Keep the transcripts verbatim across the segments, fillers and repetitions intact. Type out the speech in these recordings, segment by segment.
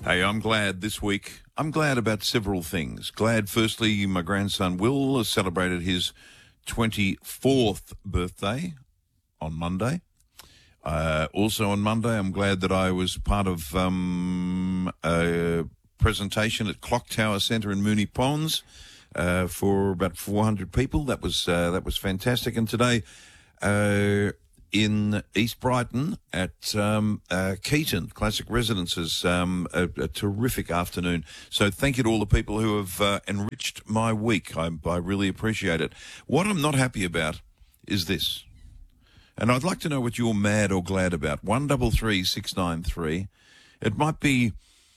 Hey, I'm glad this week. I'm glad about several things. Glad, firstly, my grandson Will has celebrated his twenty-fourth birthday on Monday. Uh, also on Monday, I'm glad that I was part of um, a presentation at Clock Tower Centre in Moonee Ponds uh, for about four hundred people. That was uh, that was fantastic. And today, uh, in East Brighton at um, uh, Keaton Classic Residences, um, a, a terrific afternoon. So thank you to all the people who have uh, enriched my week. I, I really appreciate it. What I'm not happy about is this. And I'd like to know what you're mad or glad about. One double three six nine three. It might be,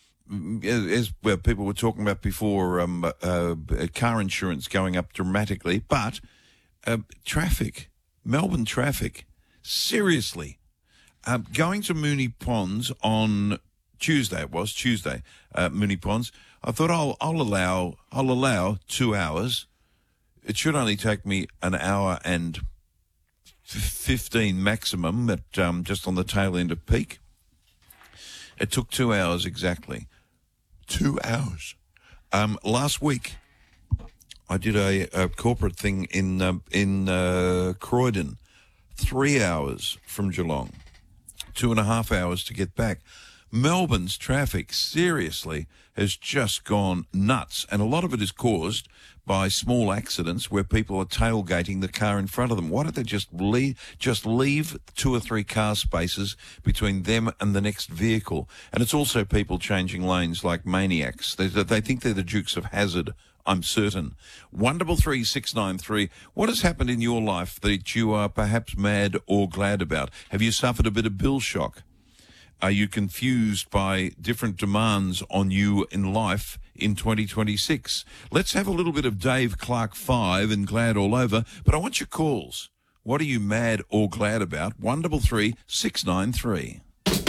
as well, people were talking about before, um, uh, car insurance going up dramatically, but uh, traffic, Melbourne traffic, seriously. Um, going to Moonee Ponds on Tuesday, it was Tuesday, uh, Moonee Ponds. I thought I'll I'll allow I'll allow two hours. It should only take me an hour and fifteen maximum, at um, just on the tail end of peak. It took two hours exactly. Two hours. Um, last week, I did a, a corporate thing in um, in uh, Croydon. Three hours from Geelong. Two and a half hours to get back. Melbourne's traffic, seriously, has just gone nuts. And a lot of it is caused by small accidents where people are tailgating the car in front of them. Why don't they just leave, just leave two or three car spaces between them and the next vehicle? And it's also people changing lanes like maniacs. They, they think they're the Dukes of Hazzard, I'm certain. One double three six nine three. What has happened in your life that you are perhaps mad or glad about? Have you suffered a bit of bill shock? Are you confused by different demands on you in life in twenty twenty-six? Let's have a little bit of Dave Clark five and glad all over, but I want your calls. What are you mad or glad about? One double three six nine three.